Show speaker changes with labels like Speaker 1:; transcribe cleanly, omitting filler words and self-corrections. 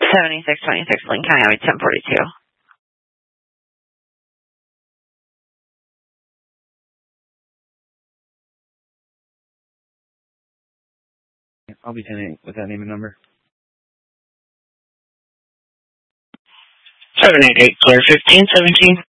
Speaker 1: 7626 Lincoln Highway 1042.
Speaker 2: I'll be 10-8 with that name and number.
Speaker 3: 788 clear 1517.